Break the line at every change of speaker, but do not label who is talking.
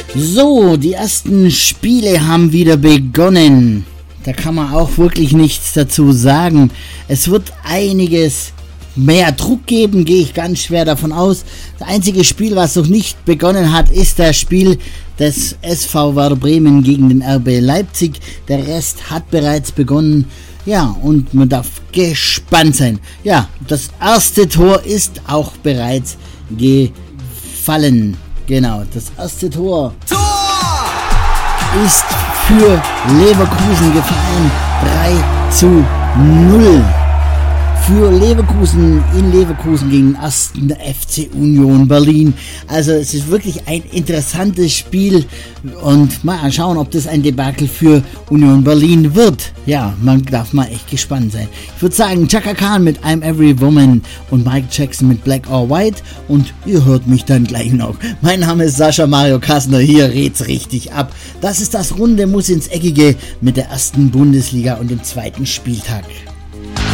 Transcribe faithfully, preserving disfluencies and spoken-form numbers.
So, die ersten Spiele haben wieder begonnen. Da kann man auch wirklich nichts dazu sagen. Es wird einiges mehr Druck geben, gehe ich ganz schwer davon aus. Das einzige Spiel, was noch nicht begonnen hat, ist das Spiel des S V Werder Bremen gegen den R B Leipzig. Der Rest hat bereits begonnen. Ja, und man darf gespannt sein. Ja, das erste Tor ist auch bereits gefallen. Genau, das erste Tor, Tor! ist für Leverkusen gefallen. drei zu null. Für Leverkusen in Leverkusen gegen den ersten F C Union Berlin. Also es ist wirklich ein interessantes Spiel und mal schauen, ob das ein Debakel für Union Berlin wird. Ja, man darf mal echt gespannt sein. Ich würde sagen, Chaka Khan mit I'm Every Woman und Mike Jackson mit Black or White und ihr hört mich dann gleich noch. Mein Name ist Sascha Mario Kassner, hier red's richtig ab. Das ist das Runde muss ins Eckige mit der ersten Bundesliga und dem zweiten Spieltag.